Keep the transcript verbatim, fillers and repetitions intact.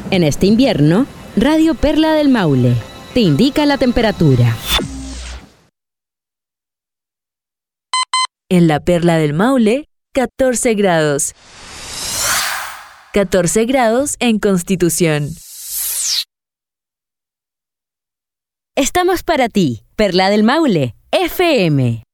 En este invierno, Radio Perla del Maule te indica la temperatura. En la Perla del Maule, catorce grados. catorce grados en Constitución. Estamos para ti, Perla del Maule, F M.